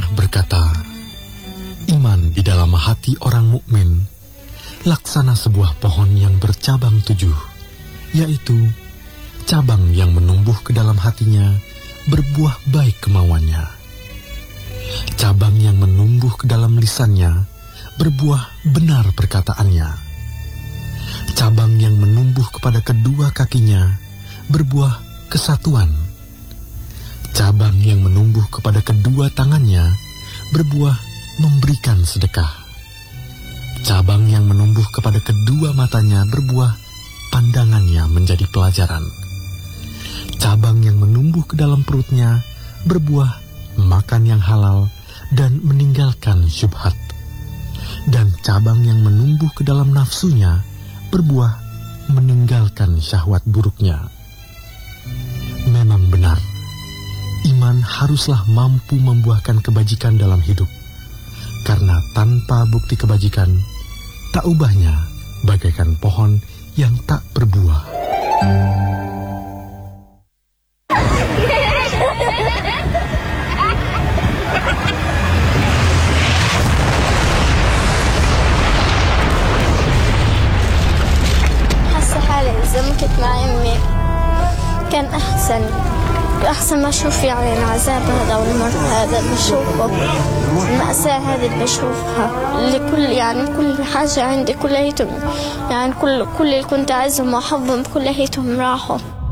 pernah berkata, iman di dalam hati orang mukmin laksana sebuah pohon yang bercabang 7, yaitu cabang yang menumbuh ke dalam hatinya berbuah baik kemauannya. Cabang yang menumbuh ke dalam lisannya berbuah benar perkataannya. Cabang yang menumbuh kepada kedua kakinya berbuah kesatuan. Cabang yang menumbuh kepada kedua tangannya berbuah memberikan sedekah. Cabang yang menumbuh kepada kedua matanya berbuah pandangannya menjadi pelajaran. Cabang yang menumbuh ke dalam perutnya berbuah makan yang halal dan meninggalkan syubhat. Dan cabang yang menumbuh ke dalam nafsunya berbuah meninggalkan syahwat buruknya. Memang benar, iman haruslah mampu membuahkan kebajikan dalam hidup. Karena tanpa bukti kebajikan, tak ubahnya bagaikan pohon yang tak berbuah. حاسة حالي إذا ما كنت مع أمي كان أحسن ما أشوف يعني العذاب هذا والمر هذا بشوفه، المأساة هذه بشوفها اللي كل حاجة عندي كليتهم، يعني كل اللي كنت عايزهم وأحبهم كليتهم راحوا.